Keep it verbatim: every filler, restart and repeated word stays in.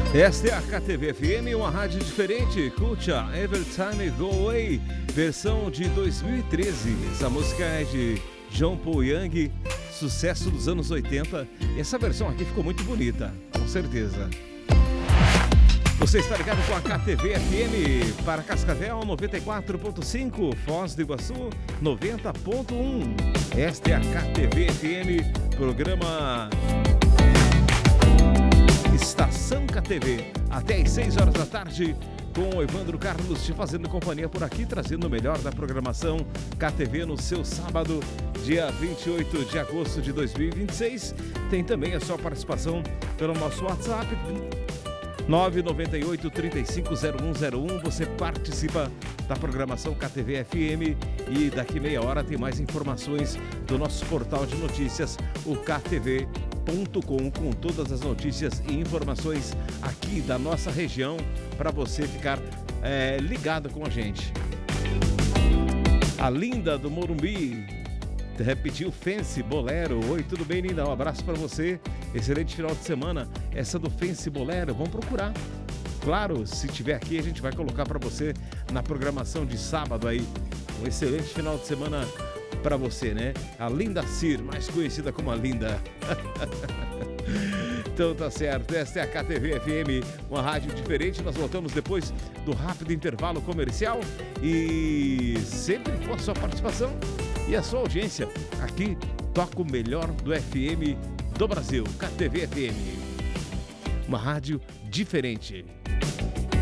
Esta é a K T V F M, uma rádio diferente. Curte a Every Time Go Away, versão de dois mil e treze. Essa música é de John Paul Young, sucesso dos anos oitenta. E essa versão aqui ficou muito bonita, com certeza. Você está ligado com a K T V F M para Cascavel noventa e quatro ponto cinco, Foz do Iguaçu noventa ponto um. Esta é a K T V F M, programa Estação K T V, até às seis horas da tarde, com o Evandro Carlos te fazendo companhia por aqui, trazendo o melhor da programação K T V no seu sábado, dia vinte e oito de agosto de dois mil e vinte e seis. Tem também a sua participação pelo nosso WhatsApp nove nove oito, três cinco zero um zero um. Você participa da programação K T V F M e daqui meia hora tem mais informações do nosso portal de notícias, o K T V ponto com, com todas as notícias e informações aqui da nossa região para você ficar é, ligado com a gente. A Linda do Morumbi repetiu Fancy Bolero. Oi, tudo bem, Linda? Um abraço para você. Excelente final de semana. Essa do Fancy Bolero, vamos procurar. Claro, se tiver aqui, a gente vai colocar para você na programação de sábado aí. Um excelente final de semana para você, né? A Linda Cir, mais conhecida como a Linda. Então tá certo, esta é a K T V F M, uma rádio diferente. Nós voltamos depois do rápido intervalo comercial e sempre com a sua participação e a sua audiência. Aqui toca o melhor do F M do Brasil, K T V F M, uma rádio diferente.